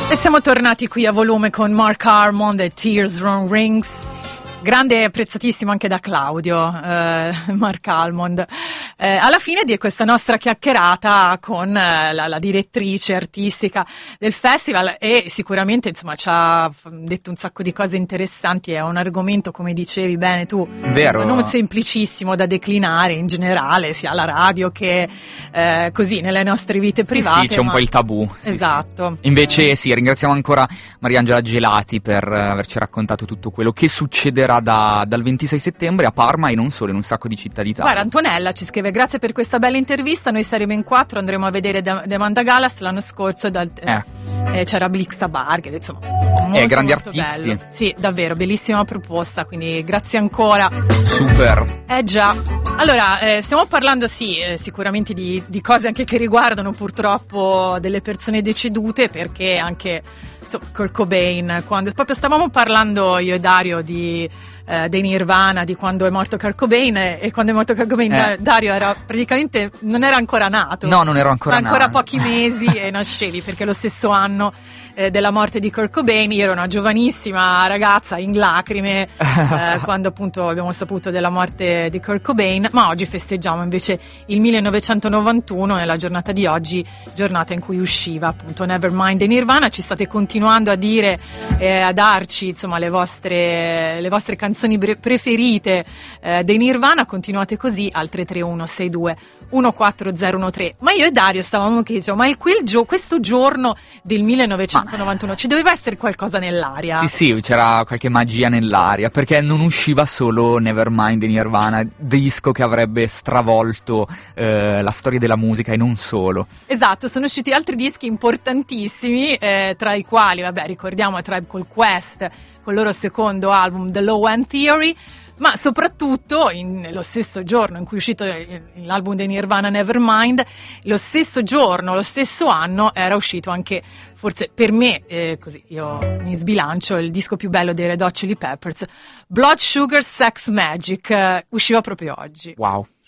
E siamo tornati qui a volume con Mark Almond e Tears Run Rings. Grande e apprezzatissimo anche da Claudio, Mark Almond. Alla fine di questa nostra chiacchierata con la direttrice artistica del festival, e sicuramente insomma ci ha detto un sacco di cose interessanti. È un argomento, come dicevi bene tu, vero, non semplicissimo da declinare in generale, sia alla radio che così nelle nostre vite private. Sì, c'è un po' il tabù. Esatto. Sì. Invece sì, ringraziamo ancora Mariangela Gelati per averci raccontato tutto quello che succederà dal 26 settembre a Parma e non solo, in un sacco di città d'Italia. Guarda, Antonella ci scrive: grazie per questa bella intervista, noi saremo in 4, andremo a vedere The Amanda Gallas. L'anno scorso c'era Blixa Bargher, insomma molto, grandi molto artisti. Bello. Sì, davvero, bellissima proposta, quindi grazie ancora. Super. Già. Allora, stiamo parlando sicuramente di cose anche che riguardano purtroppo delle persone decedute, perché anche Kurt Cobain, quando proprio stavamo parlando io e Dario dei Nirvana, di quando è morto Kurt Cobain, e quando è morto Kurt Cobain Dario era praticamente, non era ancora nato. No, non ero ancora nato. Ancora pochi mesi e nascevi, perché lo stesso anno della morte di Kurt Cobain io ero una giovanissima ragazza in lacrime quando appunto abbiamo saputo della morte di Kurt Cobain, ma oggi festeggiamo invece il 1991, nella giornata di oggi, giornata in cui usciva appunto Nevermind dei Nirvana. Ci state continuando a dire a darci insomma le vostre canzoni preferite dei Nirvana. Continuate così al 331 62 14013. Ma io e Dario stavamo chiedendo, ma questo giorno del 1991 ci doveva essere qualcosa nell'aria? Sì, c'era qualche magia nell'aria, perché non usciva solo Nevermind di Nirvana, disco che avrebbe stravolto la storia della musica e non solo. Esatto, sono usciti altri dischi importantissimi, tra i quali, ricordiamo Tribe Called Quest, con il loro secondo album The Low End Theory, ma soprattutto lo stesso giorno in cui è uscito l'album dei Nirvana Nevermind, lo stesso giorno, lo stesso anno era uscito anche, forse per me, così io mi sbilancio, il disco più bello dei Red Hot Chili Peppers, Blood Sugar Sex Magic, usciva proprio oggi. Wow.